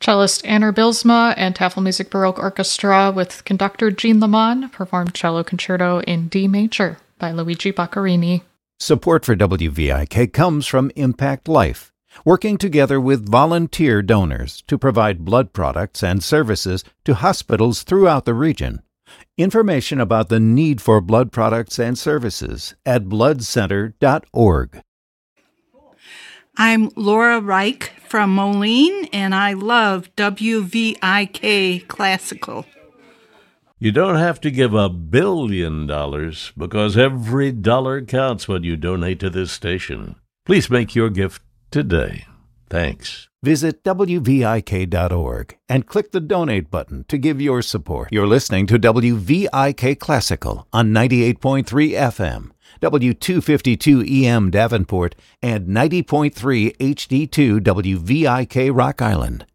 Cellist Anna Bilsma and Tafelmusik Baroque Orchestra with conductor Jean Lamont performed Cello Concerto in D major by Luigi Boccherini. Support for WVIK comes from Impact Life, working together with volunteer donors to provide blood products and services to hospitals throughout the region. Information about the need for blood products and services at bloodcenter.org. I'm Laura Reich from Moline, and I love WVIK Classical. You don't have to give $1 billion because every dollar counts when you donate to this station. Please make your gift today. Thanks. Visit WVIK.org and click the donate button to give your support. You're listening to WVIK Classical on 98.3 FM, W252 EM Davenport, and 90.3 HD2 WVIK Rock Island.